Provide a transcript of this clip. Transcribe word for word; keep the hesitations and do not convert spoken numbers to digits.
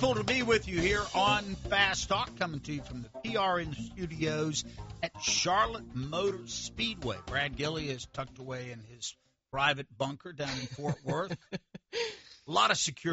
Wonderful to be with you here on Fast Talk, coming to you from the P R N studios at Charlotte Motor Speedway. Brad Gilly is tucked away in his private bunker down in Fort Worth. A lot of security.